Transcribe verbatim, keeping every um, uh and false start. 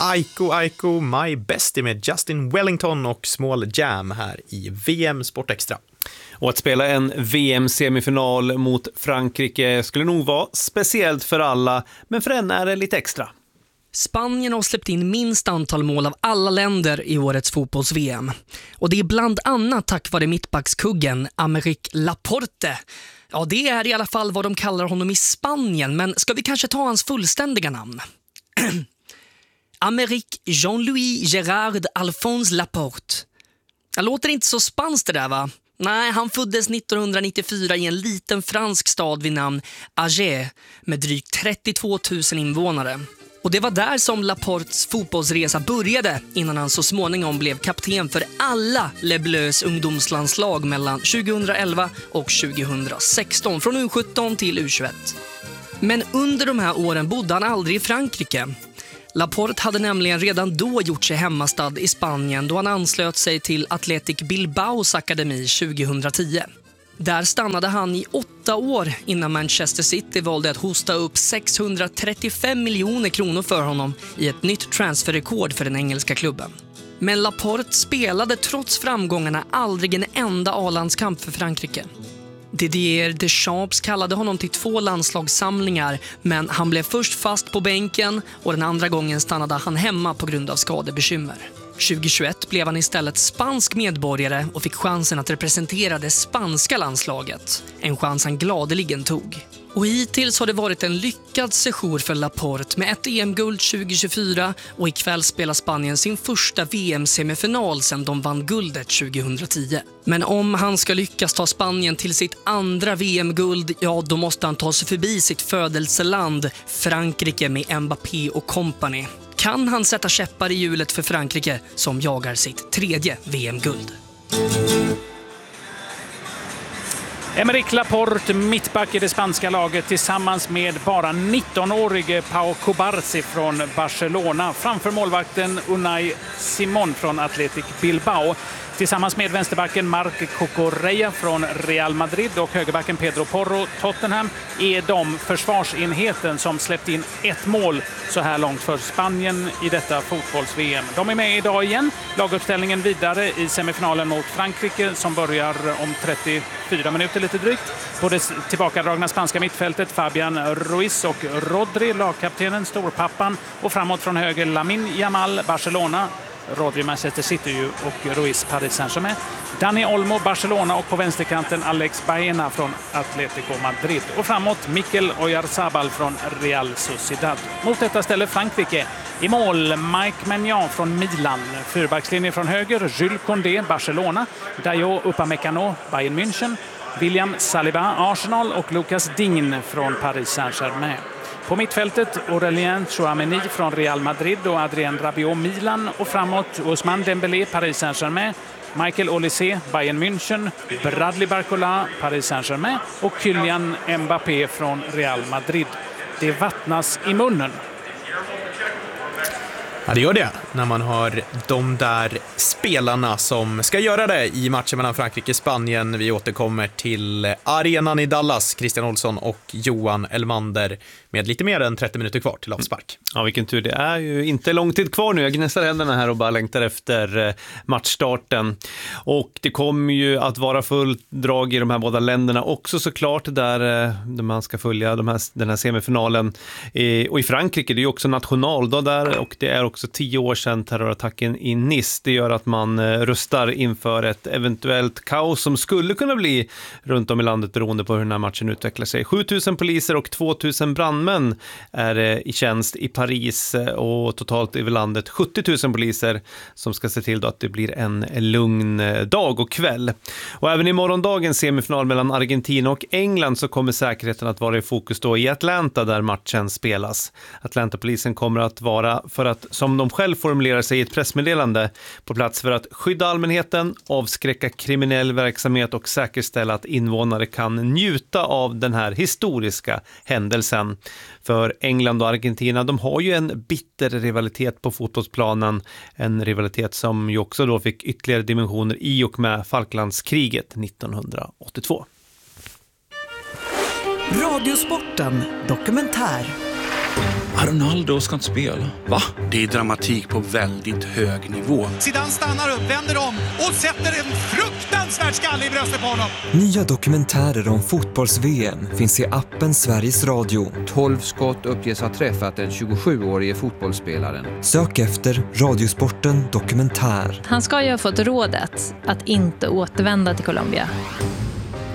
Aiko Aiko My Bestie med Justin Wellington och Small Jam här i V M Sport Extra. Och att spela en V M-semifinal mot Frankrike skulle nog vara speciellt för alla, men för en är det lite extra. Spanien har släppt in minst antal mål av alla länder i årets fotbolls-V M. Och det är bland annat tack vare mittbackskuggen Aymeric Laporte. Ja, det är i alla fall vad de kallar honom i Spanien, men ska vi kanske ta hans fullständiga namn? Aymeric Jean-Louis Gérard Alphonse Laporte. Det låter inte så spanskt det där, va? Nej, han föddes nittonhundranittiofyra i en liten fransk stad vid namn Angers med drygt trettiotvå tusen invånare. Och det var där som Laportes fotbollsresa började innan han så småningom blev kapten för alla Les Bleus ungdomslandslag mellan tjugohundraelva och tjugohundrasexton, från U sjutton till U tjugoett. Men under de här åren bodde han aldrig i Frankrike. Laporte hade nämligen redan då gjort sig hemmastad i Spanien då han anslöt sig till Athletic Bilbaos akademi tjugohundratio. Där stannade han i åtta år innan Manchester City valde att hosta upp sexhundratrettiofem miljoner kronor för honom i ett nytt transferrekord för den engelska klubben. Men Laporte spelade trots framgångarna aldrig en enda A-landskamp för Frankrike. Didier Deschamps kallade honom till två landslagssamlingar, men han blev först fast på bänken och den andra gången stannade han hemma på grund av skadebekymmer. tjugohundratjugoett blev han istället spansk medborgare och fick chansen att representera det spanska landslaget. En chans han gladeligen tog. Och hittills har det varit en lyckad sejour för Laporte med ett E M-guld tjugohundratjugofyra och ikväll spelar Spanien sin första V M-semifinal sedan de vann guldet tjugohundratio. Men om han ska lyckas ta Spanien till sitt andra V M-guld, ja då måste han ta sig förbi sitt födelseland Frankrike med Mbappé och company. Kan han sätta käppar i hjulet för Frankrike som jagar sitt tredje V M-guld? Aymeric Laporte, mittback i det spanska laget tillsammans med bara nittonårige Pau Cubarsí från Barcelona framför målvakten Unai Simón från Athletic Bilbao. Tillsammans med vänsterbacken Marc Cucurella från Real Madrid och högerbacken Pedro Porro Tottenham är de försvarsenheten som släppt in ett mål så här långt för Spanien i detta fotbolls-V M. De är med idag igen. Laguppställningen vidare i semifinalen mot Frankrike som börjar om trettiofyra minuter lite drygt. På det tillbakadragna spanska mittfältet Fabian Ruiz och Rodri, lagkaptenen, storpappan, och framåt från höger Lamine Yamal, Barcelona, Rodri Manchester City och Ruiz Paris Saint-Germain, Dani Olmo Barcelona och på vänsterkanten Alex Baena från Atletico Madrid och framåt Mikel Oyarzabal från Real Sociedad. Mot detta ställer Frankrike i mål Mike Maignan från Milan, fyrbackslinje från höger Jules Koundé Barcelona, Dayo Upamecano Bayern München, William Saliba Arsenal och Lucas Digne från Paris Saint-Germain. På mittfältet Aurélien Tchouameni från Real Madrid och Adrien Rabiot Milan och framåt Ousmane Dembélé Paris Saint-Germain, Michael Olise Bayern München, Bradley Barcola Paris Saint-Germain och Kylian Mbappé från Real Madrid. Det vattnas i munnen. Ja, det gör det när man har de där spelarna som ska göra det i matchen mellan Frankrike och Spanien. Vi återkommer till arenan i Dallas, Christian Olsson och Johan Elmander med lite mer än trettio minuter kvar till avspark. Ja, vilken tur. Det är ju inte lång tid kvar nu. Jag gnässar händerna här och bara längtar efter matchstarten. Och det kommer ju att vara fullt drag i de här båda länderna också såklart, där man ska följa de här, den här semifinalen. Och i Frankrike, det är ju också nationaldag där och det är också tio år sedan terrorattacken i Nice. Det gör att man rustar inför ett eventuellt kaos som skulle kunna bli runt om i landet beroende på hur den här matchen utvecklar sig. sjutusen poliser och tvåtusen brandmän är i tjänst i Paris och totalt över landet sjuttiotusen poliser som ska se till då att det blir en lugn dag och kväll. Och även i morgondagens semifinal mellan Argentina och England så kommer säkerheten att vara i fokus då i Atlanta där matchen spelas. Atlanta-polisen kommer att vara, för att som de själv formulerar sig i ett pressmeddelande, på plats för att skydda allmänheten, avskräcka kriminell verksamhet och säkerställa att invånare kan njuta av den här historiska händelsen. För England och Argentina, de har ju en bitter rivalitet på fotbollsplanen. En rivalitet som ju också då fick ytterligare dimensioner i och med Falklandskriget nittonhundraåttiotvå. Radiosporten dokumentär. Ronaldo ska inte spela. Va? Det är dramatik på väldigt hög nivå. Zidane stannar upp, vänder om och sätter en fruktansvärd skalle i bröstet på honom. Nya dokumentärer om fotbolls-V M finns i appen Sveriges Radio. tolv skott uppges ha träffat den tjugosjuårige fotbollsspelaren. Sök efter Radiosporten Dokumentär. Han ska ju ha fått rådet att inte återvända till Colombia.